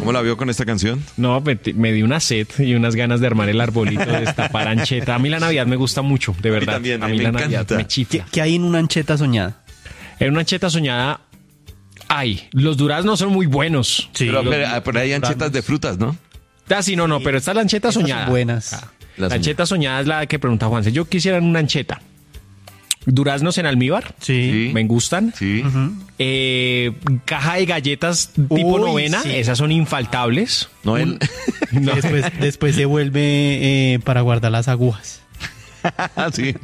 ¿Cómo la vio con esta canción? No, me di una sed y unas ganas de armar el arbolito, de destapar ancheta. A mí la Navidad me gusta mucho, de verdad. también, a mí me la encanta. Navidad me chifla. ¿Qué hay en una ancheta soñada? En una ancheta soñada, los duraznos son muy buenos. Sí. Pero por ahí hay anchetas de frutas, ¿no? Ah, sí, no, pero esta es la ancheta Esas son soñada. buenas. La ancheta soñada es la que pregunta Juanse. Yo quisiera una ancheta. Duraznos en almíbar. Sí. Me gustan. Sí. Caja de galletas tipo Uy, novena. sí. Esas son infaltables. No, él. Después se vuelve para guardar las agujas. Sí.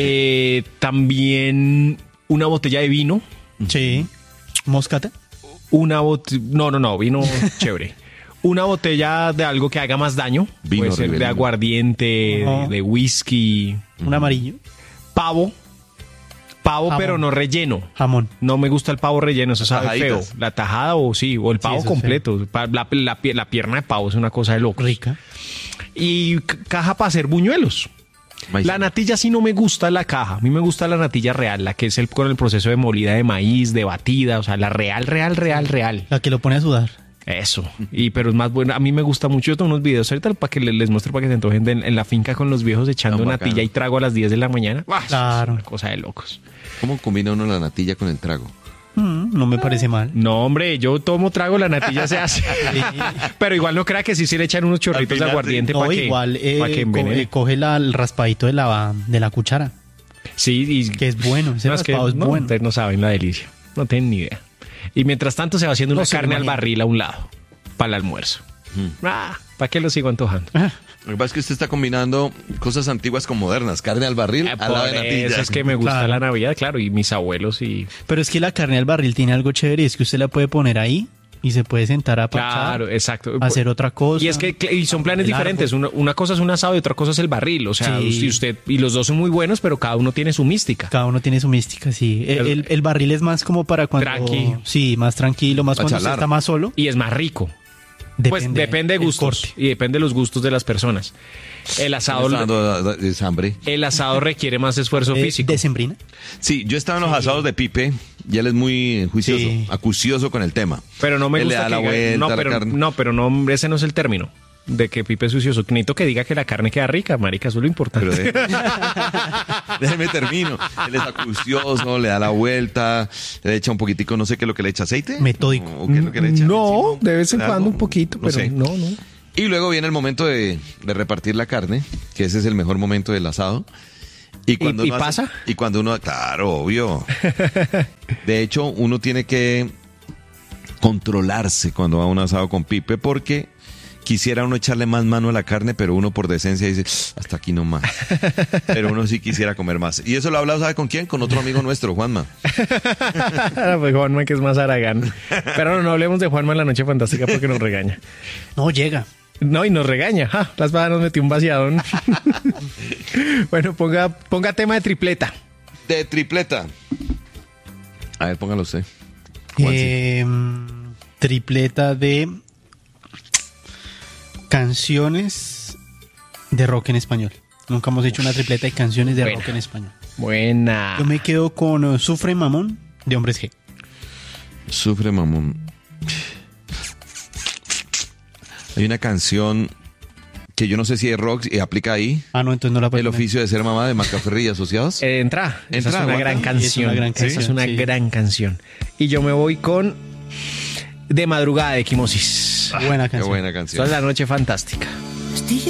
También una botella de vino. Sí. ¿Moscata? No, vino chévere. Una botella de algo que haga más daño. Vino Puede ser de Rivelino. aguardiente, Ajá. de whisky. Un amarillo. Pavo, Jamón. pero no relleno. Jamón. No me gusta el pavo relleno, eso sabe feo. Tajaditas. La tajada o el pavo eso es completo. La pierna de pavo es una cosa de loco. Rica. Y caja para hacer buñuelos. Maicena. La natilla sí no me gusta la caja. A mí me gusta la natilla real, la que es con el proceso de molida de maíz, de batida, o sea, la real. La que lo pone a sudar. Eso. Pero es más bueno. A mí me gusta mucho. Yo tengo unos videos ahorita para que les muestre, para que se antojen en la finca con los viejos echando Tan natilla bacano. y trago a las 10 de la mañana. ¡Guau! Claro. Es una cosa de locos. ¿Cómo combina uno la natilla con el trago? No me parece mal. No, hombre, yo tomo trago, la natilla se hace. Pero igual no crea que sí se le echan unos chorritos Al final, de aguardiente No, para que, igual pa' que envenene. coge el raspadito de la cuchara, Sí, y que es bueno. Ese no, es que raspado es no, bueno. ustedes no saben la delicia. No tienen ni idea. Y mientras tanto se va haciendo una No se carne al imagina. barril a un lado para el almuerzo. ¿Para qué lo sigo antojando? Lo que pasa es que usted está combinando cosas antiguas con modernas. Carne al barril, al lado de Por natilla. eso es que me gusta Claro. la Navidad, claro, y mis abuelos y... Pero es que la carne al barril tiene algo chévere y es que usted la puede poner ahí y se puede sentar a parchar, Claro, exacto. hacer otra cosa. Y es que y son planes El árbol. diferentes. Una cosa es un asado y otra cosa es el barril. O sea, Sí. si usted y los dos son muy buenos, pero cada uno tiene su mística. Cada uno tiene su mística, sí. El barril es más como para cuando... Tranqui. Sí, más tranquilo, más Pa' cuando usted charlar. está más solo. Y es más rico. Pues depende de el gustos corte. y depende de los gustos de las personas. El Me está asado, dando hambre. el asado requiere más esfuerzo físico. ¿Decembrina? Sí, yo estaba en los asados de Pipe y él es muy juicioso, Sí. acucioso con el tema. Pero no me Él le gusta da la que vuelta no, a la pero carne. no, pero no, ese no es el término de que Pipe es sucioso. Necesito que diga que la carne queda rica, marica, eso es lo importante. Pero déjeme termino. Él es acucioso, le da la vuelta, le echa un poquitico, no sé qué es lo que le echa, aceite. Metódico. ¿O qué es lo que le echa? No, encima? de vez en ¿Algo? cuando un poquito, No pero sé. no. Y luego viene el momento de repartir la carne, que ese es el mejor momento del asado. Y cuando ¿Y uno hace- pasa? y cuando uno, claro, obvio. De hecho, uno tiene que controlarse cuando va a un asado con Pipe, porque quisiera uno echarle más mano a la carne, pero uno por decencia dice, hasta aquí no más. Pero uno sí quisiera comer más. Y eso lo he hablado, ¿sabe con quién? Con otro amigo nuestro, Juanma. Pues Juanma, que es más aragán. Pero no hablemos de Juanma en la noche fantástica porque nos regaña. No, llega. No, y nos regaña. ¡Ja! La espada nos metió un vaciadón. Bueno, ponga tema de tripleta. De tripleta. A ver, póngalo usted. Juansi. Tripleta de canciones de rock en español. Nunca hemos hecho una tripleta de canciones de Buena. rock en español. Buena. Yo me quedo con Sufre Mamón de Hombres G. Sufre mamón. Hay una canción que yo no sé si es rock y aplica ahí. Ah, no, entonces no la puedo El poner. oficio de ser mamá de Macaferri y Asociados. Entra. Esa Entra, es una aguanta. gran Sí, canción. es una gran Esa es canción, una sí. gran canción. Y yo me voy con De Madrugada de Equimosis. Buena Qué canción. buena canción. Toda la noche fantástica.